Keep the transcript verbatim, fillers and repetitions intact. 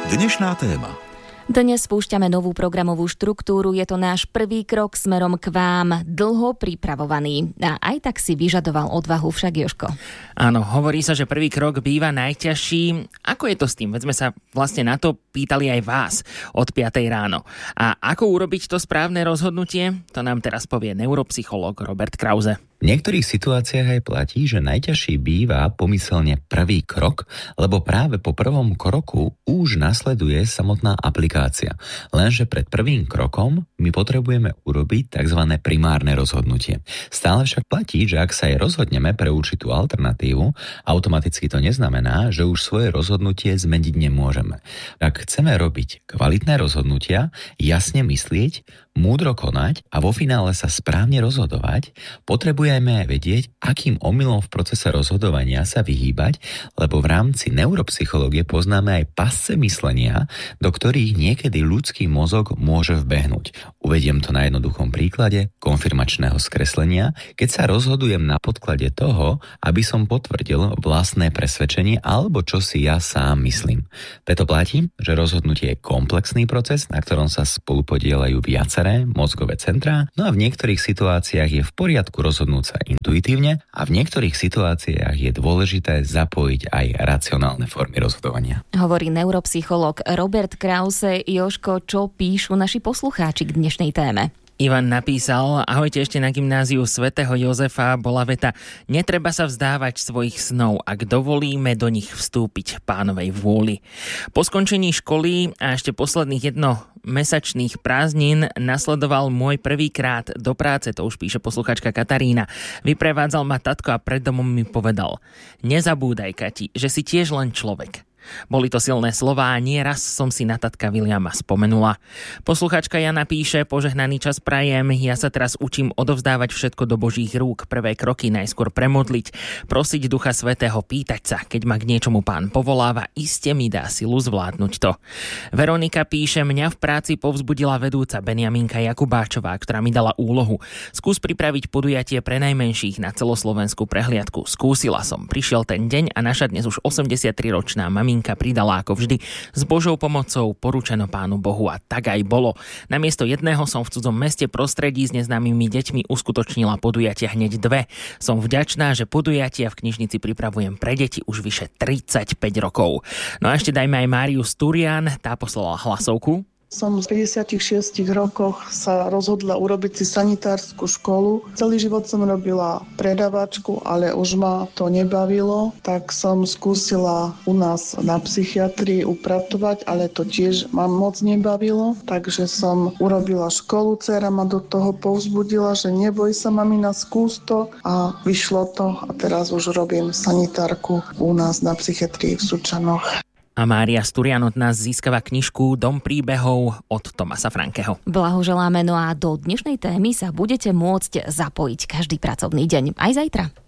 Dnešná téma. Dnes spúšťame novú programovú štruktúru, je to náš prvý krok smerom k vám, dlho pripravovaný. A aj tak si vyžadoval odvahu, však Jožko. Áno, hovorí sa, že prvý krok býva najťažší. Ako je to s tým? Veď sme sa vlastne na to pýtali aj vás od piatej ráno. A ako urobiť to správne rozhodnutie? To nám teraz povie neuropsychológ Robert Krause. V niektorých situáciách aj platí, že najťažší býva pomyselne prvý krok, lebo práve po prvom kroku už nasleduje samotná aplikácia. Lenže pred prvým krokom my potrebujeme urobiť tzv. Primárne rozhodnutie. Stále však platí, že ak sa aj rozhodneme pre určitú alternatívu, automaticky to neznamená, že už svoje rozhodnutie zmeniť nemôžeme. Ak chceme robiť kvalitné rozhodnutia, jasne myslieť, múdro konať a vo finále sa správne rozhodovať, potrebujeme aj vedieť, akým omylom v procese rozhodovania sa vyhýbať, lebo v rámci neuropsychológie poznáme aj pasce myslenia, do ktorých niekedy ľudský mozog môže vbehnúť. Uvediem to na jednoduchom príklade konfirmačného skreslenia, keď sa rozhodujem na podklade toho, aby som potvrdil vlastné presvedčenie alebo čo si ja sám myslím. Preto platí, že rozhodnutie je komplexný proces, na ktorom sa spolupodielajú viaceré mozgové centrá, no a v niektorých situáciách je v poriadku rozhodnúť sa intuitívne a v niektorých situáciách je dôležité zapojiť aj racionálne formy rozhodovania. Hovorí neuropsychológ Robert Krause. Jožko, čo píšu naši poslucháči k dnešnej téme? Ivan napísal: ahojte, ešte na gymnáziu svätého Jozefa bola veta: netreba sa vzdávať svojich snov, ak dovolíme do nich vstúpiť Pánovej vôli. Po skončení školy a ešte posledných jednomesačných prázdnin nasledoval môj prvýkrát do práce, to už píše posluchačka Katarína. Vyprevádzal ma tatko a pred domom mi povedal: nezabúdaj, Kati, že si tiež len človek. Boli to silné slová a nie raz som si na tatka Viliama spomenula. Posluchačka Jana píše: požehnaný čas prajem, ja sa teraz učím odovzdávať všetko do Božích rúk. Prvé kroky najskôr premodliť, prosiť Ducha Svätého, pýtať sa, keď ma k niečomu Pán povoláva, iste mi dá silu zvládnuť to. Veronika píše: mňa v práci povzbudila vedúca Benjamínka Jakubáčová, ktorá mi dala úlohu: skús pripraviť podujatie pre najmenších na celoslovenskú prehliadku. Skúsila som, prišiel ten deň a naša dnes už osemdesiatriročná mami pridala ako vždy s Božou pomocou poručeno Pánu Bohu a tak aj bolo. Namiesto jedného som v cudzom meste prostredí s neznámymi deťmi uskutočnila podujatia hneď dve. Som vďačná, že podujatia v knižnici pripravujem pre deti už vyše tridsaťpäť rokov. No a ešte dajme aj Máriu Sturian, tá poslala hlasovku. Som v päťdesiatšesť rokoch sa rozhodla urobiť si sanitárskú školu. Celý život som robila predávačku, ale už ma to nebavilo, tak som skúsila u nás na psychiatrii upratovať, ale to tiež ma moc nebavilo, takže som urobila školu. Dcera ma do toho povzbudila, že neboj sa, mamina, skús to, a vyšlo to a teraz už robím sanitárku u nás na psychiatrii v Sučanoch. A Mária Sturian od nás získava knižku Dom príbehov od Thomasa Frankeho. Blahoželáme, no a do dnešnej témy sa budete môcť zapojiť každý pracovný deň, aj zajtra.